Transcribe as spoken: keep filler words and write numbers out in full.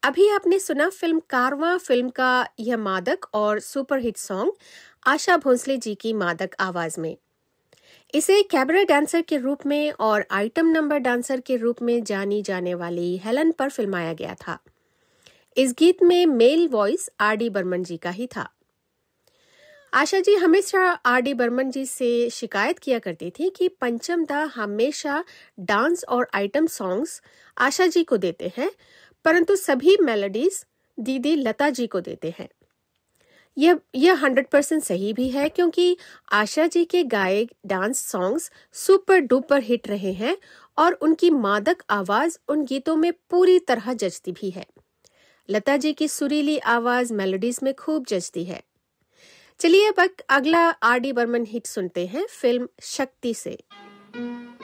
अभी आपने सुना फिल्म कारवां फिल्म का यह मादक और सुपरहिट सॉन्ग आशा भोसले जी की मादक आवाज में। इसे कैबरे डांसर के रूप में और आइटम नंबर डांसर के रूप में जानी जाने वाली हेलन पर फिल्माया गया था। इस गीत में male voice R D Burman जी का ही था। आशा जी हमेशा आर डी बर्मन जी से शिकायत किया करती थी कि पंचम दा हमेशा डांस और आइटम सॉन्ग्स आशा जी को देते हैं, परंतु सभी मेलोडीज दीदी लता जी को देते हैं। यह यह हंड्रेड परसेंट सही भी है, क्योंकि आशा जी के गाए dance songs super duper hit रहे हैं और उनकी मादक आवाज उन गीतों में पूरी तरह जचती भी है। लता जी की सुरीली आवाज मेलोडीज में खूब जचती है। चलिए अब अगला आर डी बर्मन हिट सुनते हैं फिल्म शक्ति से।